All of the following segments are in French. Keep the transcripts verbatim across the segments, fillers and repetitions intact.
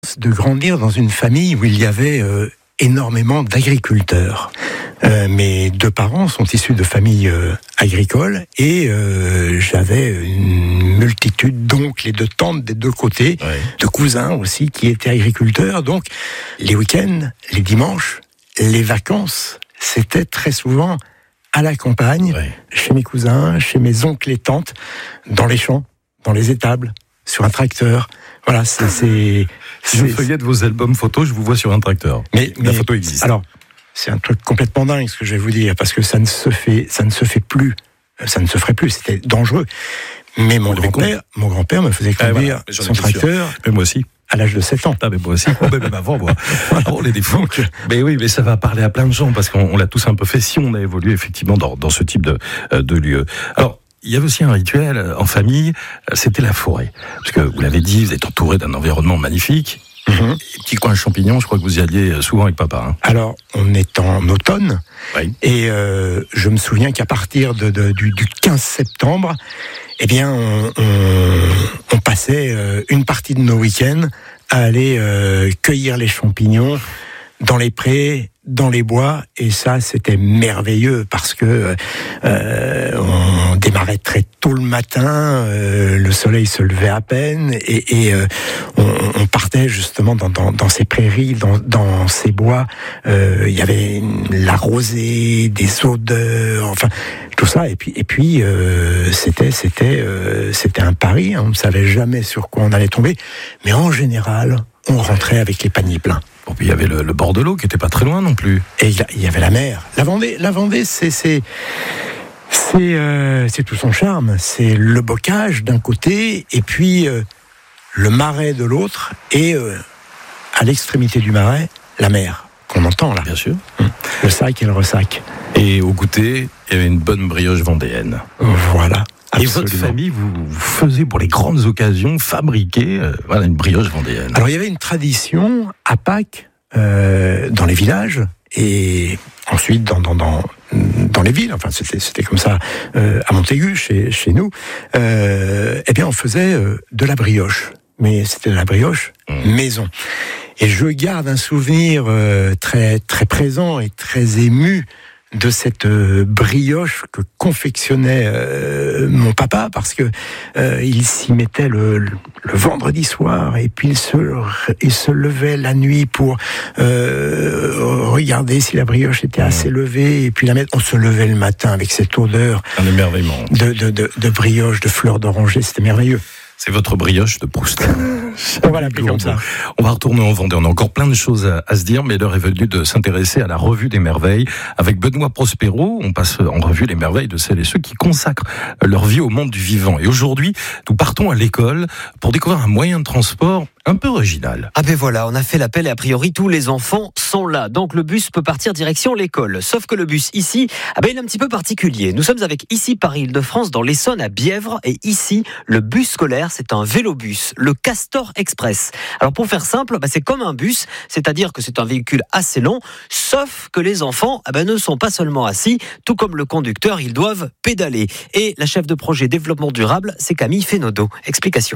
de grandir dans une famille où il y avait euh, énormément d'agriculteurs. Euh, mes deux parents sont issus de familles euh, agricoles et euh, j'avais une multitude d'oncles et de tantes des deux côtés, ouais. de cousins aussi qui étaient agriculteurs. Donc les week-ends, les dimanches, les vacances, c'était très souvent à la campagne, ouais. chez mes cousins, chez mes oncles et tantes, dans les champs, dans les étables, sur un tracteur. Voilà, c'est... c'est si je feuillette vos albums photos, je vous vois sur un tracteur. Mais, la mais, photo existe. Alors, c'est un truc complètement dingue ce que je vais vous dire, parce que ça ne se fait, ça ne se fait plus, ça ne se ferait plus, c'était dangereux. Mais mon grand-père, mon grand-père me faisait conduire ah, voilà, son tracteur. Mais moi aussi. À l'âge de sept ans. Ah, mais moi aussi. Oh, même avant, moi. Oh, les défauts. Mais oui, mais ça va parler à plein de gens, parce qu'on on l'a tous un peu fait si on a évolué effectivement dans, dans ce type de, de lieu. Alors, il y avait aussi un rituel en famille, c'était la forêt. Parce que vous l'avez dit, vous êtes entouré d'un environnement magnifique. Mmh. Petit coin champignons, je crois que vous y alliez souvent avec papa. Hein. Alors, on est en automne, oui. et euh, je me souviens qu'à partir de, de, du, du quinze septembre, eh bien, on, on, on passait euh, une partie de nos week-ends à aller euh, cueillir les champignons dans les prés, dans les bois, et ça, c'était merveilleux parce que euh, on démarrait très tôt le matin, euh, le soleil se levait à peine, et, et euh, on, on partait justement dans, dans, dans ces prairies, dans, dans ces bois. Euh, il y avait la rosée, des odeurs, enfin tout ça, et puis et puis euh, c'était c'était euh, c'était un pari. Hein, on ne savait jamais sur quoi on allait tomber, mais en général, on rentrait avec les paniers pleins. Bon, puis il y avait le, le bord de l'eau qui était pas très loin non plus. Et il y avait la mer. La Vendée, la Vendée, c'est c'est c'est, euh, c'est tout son charme. C'est le bocage d'un côté et puis euh, le marais de l'autre, et euh, à l'extrémité du marais, la mer qu'on entend là. Bien sûr. Le sac et le ressac. Et au goûter, il y avait une bonne brioche vendéenne. Voilà. Absolument. Et votre famille, vous, vous faisiez pour les grandes occasions fabriquer euh, voilà, une brioche vendéenne. Alors il y avait une tradition à Pâques euh, dans les villages et ensuite dans dans dans, dans les villes. Enfin c'était c'était comme ça euh, à Montaigu chez chez nous. Euh, eh bien on faisait euh, de la brioche, mais c'était de la brioche mmh. maison. Et je garde un souvenir euh, très très présent et très ému de cette euh, brioche que confectionnait euh, mon papa, parce que euh, il s'y mettait le, le, le vendredi soir, et puis il se, il se levait la nuit pour euh, regarder si la brioche était assez levée, et puis la mettre. On se levait le matin avec cette odeur un émerveillement de, de, de, de brioche, de fleurs d'oranger, c'était merveilleux. C'est votre brioche de Proust. On va l'appeler comme ça. On va retourner en Vendée. On a encore plein de choses à, à se dire, mais l'heure est venue de s'intéresser à la revue des merveilles. Avec Benoît Prospero, on passe en revue les merveilles de celles et ceux qui consacrent leur vie au monde du vivant. Et aujourd'hui, nous partons à l'école pour découvrir un moyen de transport un peu original. Ah ben voilà, on a fait l'appel et a priori tous les enfants sont là. Donc le bus peut partir direction l'école. Sauf que le bus ici, ah ben il est un petit peu particulier. Nous sommes avec ici Paris-Île-de-France dans l'Essonne à Bièvre, et ici le bus scolaire, c'est un vélobus, le Castor Express. Alors pour faire simple, bah c'est comme un bus, c'est-à-dire que c'est un véhicule assez long, sauf que les enfants ah ben ne sont pas seulement assis, tout comme le conducteur, ils doivent pédaler. Et la chef de projet développement durable, c'est Camille Fénodeau. Explication.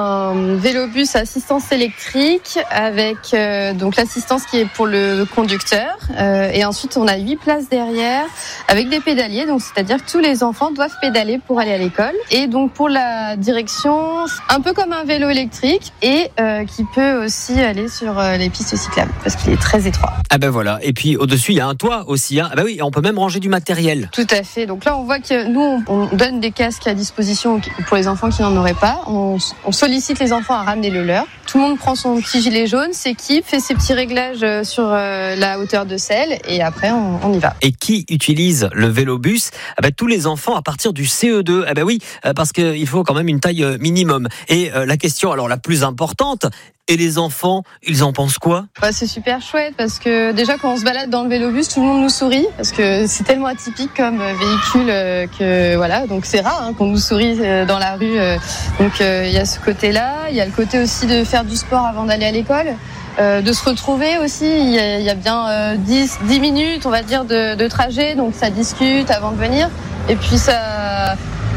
Un vélobus assistance électrique avec euh, donc l'assistance qui est pour le conducteur, euh, et ensuite on a huit places derrière avec des pédaliers, donc c'est-à-dire que tous les enfants doivent pédaler pour aller à l'école. Et donc pour la direction, un peu comme un vélo électrique, et euh, qui peut aussi aller sur euh, les pistes cyclables parce qu'il est très étroit. Ah ben voilà, et puis au-dessus il y a un toit aussi, hein. Ah ben oui, on peut même ranger du matériel. Tout à fait, donc là on voit que nous on, on donne des casques à disposition pour les enfants qui n'en auraient pas, on, on sollicite les enfants à ramener le leur. Tout le monde prend son petit gilet jaune, s'équipe, fait ses petits réglages sur euh, la hauteur de selle, et après on, on y va. Et qui utilise le vélobus? Ah ben, tous les enfants à partir du C E deux. Ah ben oui, parce qu'il faut quand même une taille minimum. Et euh, la question alors la plus importante, et les enfants, ils en pensent quoi? Bah, c'est super chouette parce que déjà quand on se balade dans le vélobus, tout le monde nous sourit parce que c'est tellement atypique comme véhicule euh, que voilà, donc c'est rare hein, qu'on nous sourie euh, dans la rue. Euh, donc il euh, y a ce côté-là, il y a le côté aussi de faire du sport avant d'aller à l'école. Euh, de se retrouver aussi, il y a, il y a bien euh, dix, dix minutes on va dire de, de trajet, donc ça discute avant de venir, et puis ça,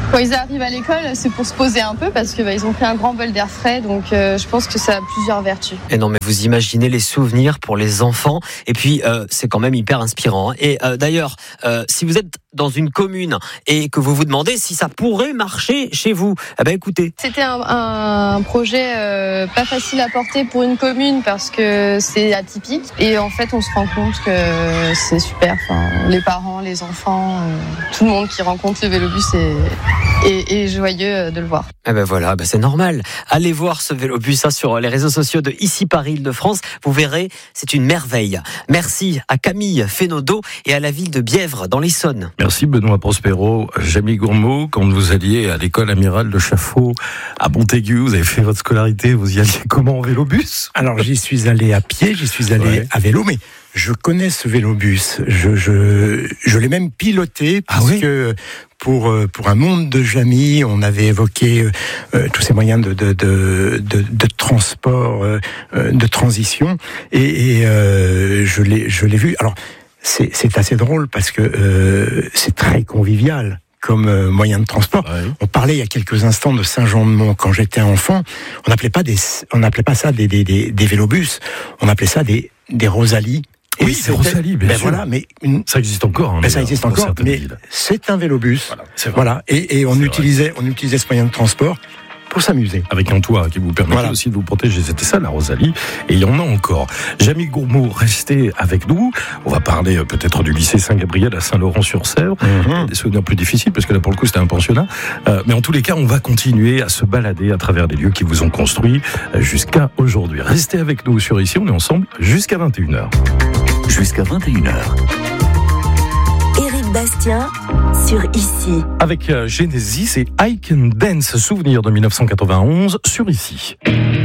Quand ils arrivent à l'école, c'est pour se poser un peu parce que bah, ils ont pris un grand bol d'air frais, donc euh, je pense que ça a plusieurs vertus. Et non, mais vous imaginez les souvenirs pour les enfants, et puis euh, c'est quand même hyper inspirant. Et euh, d'ailleurs, euh, si vous êtes dans une commune et que vous vous demandez si ça pourrait marcher chez vous, eh ben écoutez. C'était un, un projet euh, pas facile à porter pour une commune parce que c'est atypique, et en fait on se rend compte que c'est super. Enfin, les parents, les enfants, euh, tout le monde qui rencontre le vélobus est, est, est joyeux de le voir. Eh ben voilà, ben c'est normal. Allez voir ce vélobus hein, sur les réseaux sociaux de Ici Paris Île-de-France. Vous verrez, c'est une merveille. Merci à Camille Fénodeau et à la ville de Bièvre dans l'Essonne. Merci Benoît Prospero. Jamie Gourmaud, quand vous alliez à l'école Amiral de Chaffaut à Montaigu, vous avez fait votre scolarité, vous y alliez comment, en vélobus? Alors j'y suis allé à pied, j'y suis allé ouais. à vélo, mais je connais ce vélobus. Je, je, je l'ai même piloté parce ah oui que pour pour un monde de Jamie, on avait évoqué euh, tous ces moyens de de de de, de transport, euh, de transition, et, et euh, je l'ai je l'ai vu. Alors c'est c'est assez drôle parce que euh, c'est très convivial comme euh, moyen de transport. Ouais. On parlait il y a quelques instants de Saint-Jean-de-Mont. Quand j'étais enfant, on n'appelait pas des on n'appelait pas ça des des des, des vélobus. On appelait ça des des Rosalie. Oui, c'est Rosalie, bien ben sûr. Voilà, mais une... ça existe encore. Hein, ben ça existe encore, mais villes. C'est un vélobus. Voilà, c'est voilà. Et, et on c'est utilisait, vrai. on utilisait ce moyen de transport pour s'amuser. Avec un toit qui vous permettait voilà. aussi de vous protéger. C'était ça, la Rosalie. Et il y en a encore. Jamie Gourmaud, restez avec nous. On va parler euh, peut-être du lycée Saint-Gabriel à Saint-Laurent-sur-Sèvre. Mm-hmm. Des souvenirs plus difficiles, parce que là, pour le coup, c'était un pensionnat. Euh, mais en tous les cas, on va continuer à se balader à travers des lieux qui vous ont construit euh, jusqu'à aujourd'hui. Restez avec nous sur Ici. On est ensemble jusqu'à vingt et une heures. Jusqu'à vingt et une heures. Éric Bastien sur Ici. Avec euh, Genesis et I Can Dance, souvenir de mille neuf cent quatre-vingt-onze sur Ici.